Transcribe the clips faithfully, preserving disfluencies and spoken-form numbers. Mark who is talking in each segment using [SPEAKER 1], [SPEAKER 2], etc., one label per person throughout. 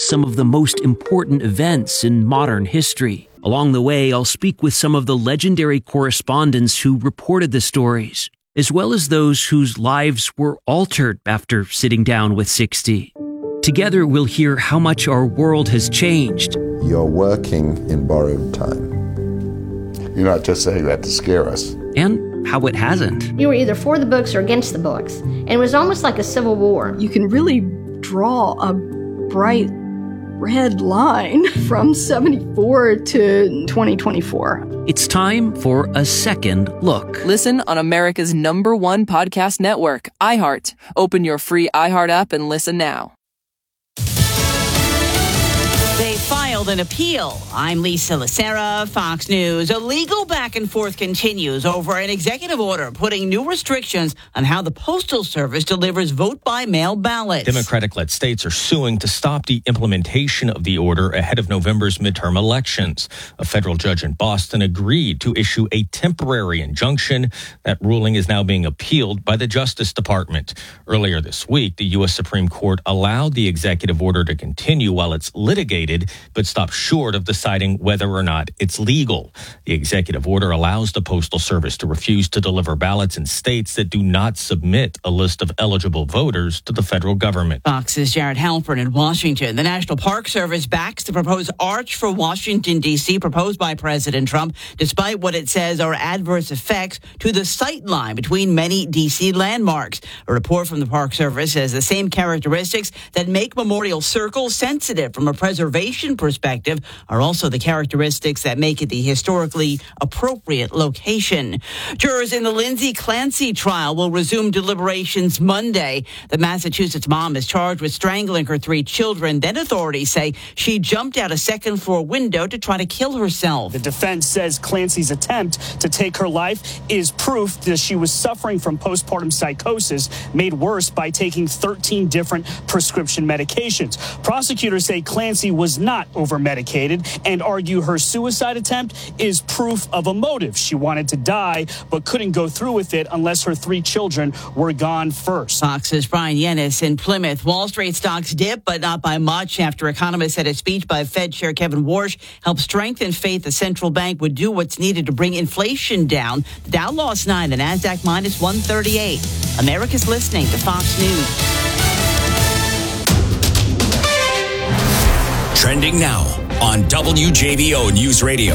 [SPEAKER 1] some of the most important events in modern history. Along the way, I'll speak with some of the legendary correspondents who reported the stories, as well as those whose lives were altered after sitting down with sixty. Together, we'll hear how much our world has changed.
[SPEAKER 2] You're working in borrowed time. You're not just saying that to scare us.
[SPEAKER 1] And how it hasn't.
[SPEAKER 3] You were either for the books or against the books, and it was almost like a civil war.
[SPEAKER 4] You can really draw a bright red line from seventy-four to twenty twenty-four.
[SPEAKER 1] It's time for a second look.
[SPEAKER 5] Listen on America's number one podcast network, iHeart. Open your free iHeart app and listen now.
[SPEAKER 6] They filed an appeal. I'm Lisa Lacera, Fox News. A legal back and forth continues over an executive order putting new restrictions on how the Postal Service delivers vote-by-mail ballots.
[SPEAKER 7] Democratic-led states are suing to stop the implementation of the order ahead of November's midterm elections. A federal judge in Boston agreed to issue a temporary injunction. That ruling is now being appealed by the Justice Department. Earlier this week, the U S Supreme Court allowed the executive order to continue while it's litigated, but stopped short of deciding whether or not it's legal. The executive order allows the Postal Service to refuse to deliver ballots in states that do not submit a list of eligible voters to the federal government.
[SPEAKER 6] Fox's Jared Halpern in Washington. The National Park Service backs the proposed arch for Washington, D C proposed by President Trump, despite what it says are adverse effects to the sight line between many D C landmarks. A report from the Park Service says the same characteristics that make Memorial Circle sensitive from a preservation perspective are also the characteristics that make it the historically appropriate location. Jurors in the Lindsay Clancy trial will resume deliberations Monday. The Massachusetts mom is charged with strangling her three children. Then authorities say she jumped out a second floor window to try to kill herself.
[SPEAKER 8] The defense says Clancy's attempt to take her life is proof that she was suffering from postpartum psychosis, made worse by taking thirteen different prescription medications. Prosecutors say Clancy was not over-medicated and argue her suicide attempt is proof of a motive. She wanted to die, but couldn't go through with it unless her three children were gone first.
[SPEAKER 6] Fox's Brian Yennis in Plymouth. Wall Street stocks dip, but not by much after economists said a speech by Fed Chair Kevin Warsh helped strengthen faith the central bank would do what's needed to bring inflation down. The Dow lost nine, the Nasdaq minus one thirty-eight. America's listening to Fox News.
[SPEAKER 9] Trending now on W J B O News Radio.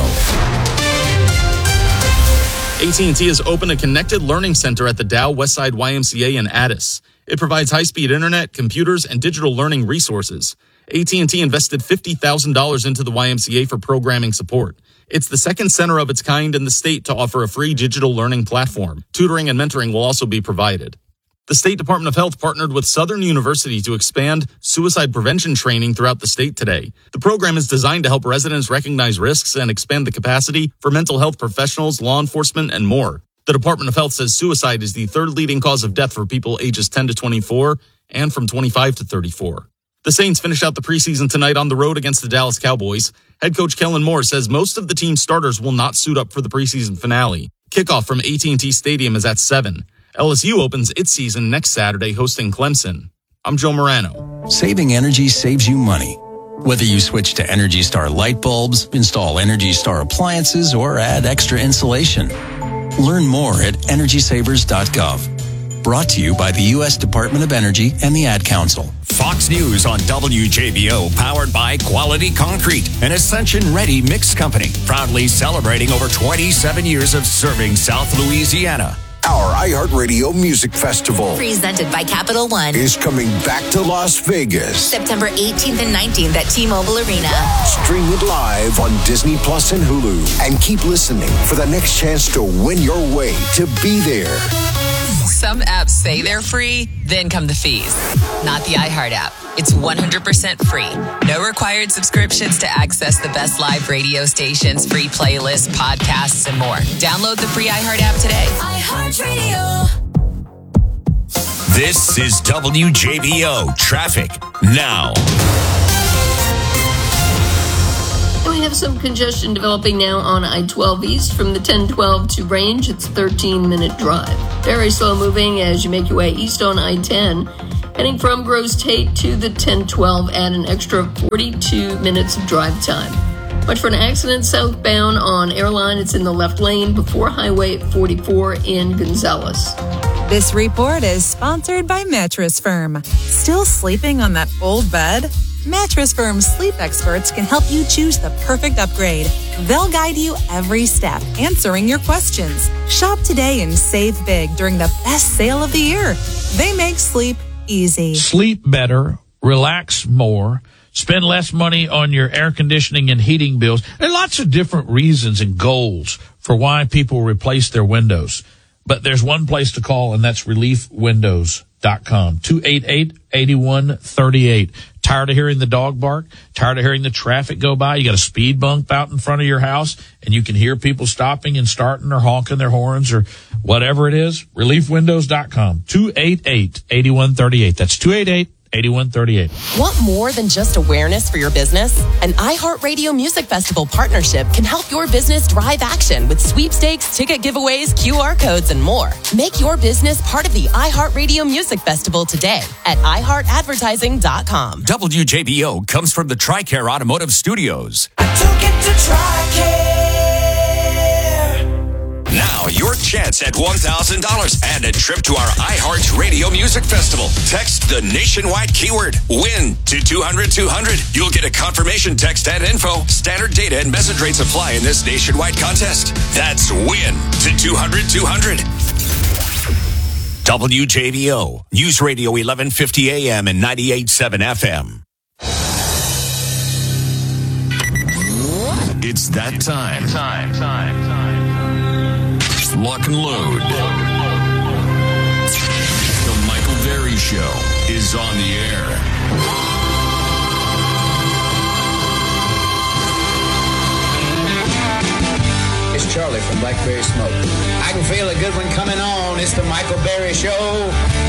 [SPEAKER 10] A T and T has opened a connected learning center at the Dow Westside Y M C A in Addis. It provides high-speed internet, computers, and digital learning resources. A T and T invested fifty thousand dollars into the Y M C A for programming support. It's the second center of its kind in the state to offer a free digital learning platform. Tutoring and mentoring will also be provided. The State Department of Health partnered with Southern University to expand suicide prevention training throughout the state today. The program is designed to help residents recognize risks and expand the capacity for mental health professionals, law enforcement, and more. The Department of Health says suicide is the third leading cause of death for people ages ten to twenty-four and from twenty-five to thirty-four. The Saints finish out the preseason tonight on the road against the Dallas Cowboys. Head coach Kellen Moore says most of the team's starters will not suit up for the preseason finale. Kickoff from A T and T Stadium is at seven. L S U opens its season next Saturday hosting Clemson. I'm Joe Morano.
[SPEAKER 9] Saving energy saves you money. Whether you switch to Energy Star light bulbs, install Energy Star appliances, or add extra insulation. Learn more at energy savers dot gov. Brought to you by the U S Department of Energy and the Ad Council.
[SPEAKER 11] Fox News on W J B O, powered by Quality Concrete, an Ascension-ready mix company, proudly celebrating over twenty-seven years of serving South Louisiana.
[SPEAKER 12] Our iHeartRadio Music Festival,
[SPEAKER 13] presented by Capital One,
[SPEAKER 12] is coming back to Las Vegas.
[SPEAKER 13] September eighteenth and nineteenth at T-Mobile Arena.
[SPEAKER 12] Stream it live on Disney Plus and Hulu. And keep listening for the next chance to win your way to be there.
[SPEAKER 14] Some apps say they're free, then come the fees. Not the iHeart app. It's one hundred percent free. No required subscriptions to access the best live radio stations, free playlists, podcasts, and more. Download the free iHeart app today.
[SPEAKER 13] iHeartRadio.
[SPEAKER 11] This is W J B O Traffic Now.
[SPEAKER 15] We have some congestion developing now on I twelve East from the ten twelve to Range. It's a thirteen minute drive. Very slow moving as you make your way east on I ten. Heading from Grosse Tate to the ten twelve, add an extra forty-two minutes of drive time. Watch for an accident southbound on Airline. It's in the left lane before Highway forty-four in Gonzales.
[SPEAKER 16] This report is sponsored by Mattress Firm. Still sleeping on that old bed? Mattress Firm's sleep experts can help you choose the perfect upgrade. They'll guide you every step, answering your questions. Shop today and save big during the best sale of the year. They make sleep easy.
[SPEAKER 17] Sleep better, relax more, spend less money on your air conditioning and heating bills. There are lots of different reasons and goals for why people replace their windows. But there's one place to call, and that's relief windows dot com. two eight eight, eight one three eight. Tired of hearing the dog bark? Tired of hearing the traffic go by? You got a speed bump out in front of your house, and you can hear people stopping and starting or honking their horns or whatever it is? relief windows dot com. two eight eight, eight one three eight. That's two eight eight, eight one three eight.
[SPEAKER 18] Want more than just awareness for your business? An iHeartRadio Music Festival partnership can help your business drive action with sweepstakes, ticket giveaways, Q R codes, and more. Make your business part of the iHeartRadio Music Festival today at i heart advertising dot com.
[SPEAKER 11] W J B O comes from the TRICARE Automotive Studios.
[SPEAKER 13] Took it to TRICARE.
[SPEAKER 11] Now, your chance at one thousand dollars and a trip to our iHeart Radio Music Festival. Text the nationwide keyword WIN to two hundred two hundred. You'll get a confirmation text and info. Standard data and message rates apply in this nationwide contest. That's WIN to two hundred two hundred. W J B O, News Radio eleven fifty A M and ninety-eight point seven F M. It's that time. Time, time, time. Lock and load. The Michael Berry Show is on the air.
[SPEAKER 19] It's Charlie from Blackberry Smoke. I can feel a good one coming on. It's the Michael Berry Show.